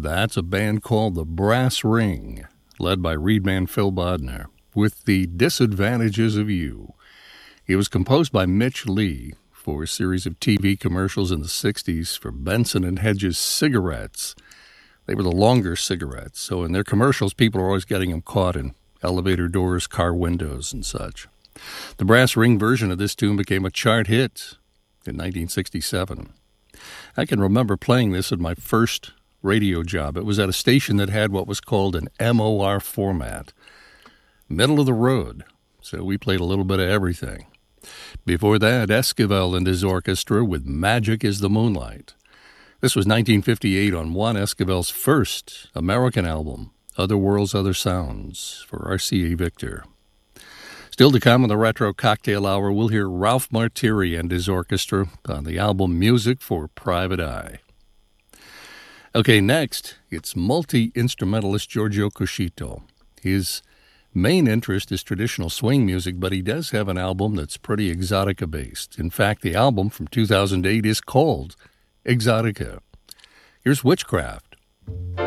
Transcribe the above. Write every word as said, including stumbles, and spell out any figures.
That's a band called the Brass Ring, led by reedman Phil Bodner, with The Disadvantages of You. It was composed by Mitch Lee for a series of T V commercials in the sixties for Benson and Hedges cigarettes. They were the longer cigarettes, so in their commercials, people were always getting them caught in elevator doors, car windows, and such. The Brass Ring version of this tune became a chart hit in nineteen sixty-seven. I can remember playing this at my first radio job. It was at a station that had what was called an M O R format, middle of the road, so we played a little bit of everything. Before that, Esquivel and his orchestra with Magic is the Moonlight. This was nineteen fifty-eight on Juan Esquivel's first American album, Other Worlds, Other Sounds, for R C A Victor. Still to come in the Retro Cocktail Hour, we'll hear Ralph Martiri and his orchestra on the album Music for Private Eye. Okay, next, it's multi-instrumentalist Giorgio Cuscito. His main interest is traditional swing music, but he does have an album that's pretty exotica-based. In fact, the album from two thousand eight is called Exotica. Here's Witchcraft.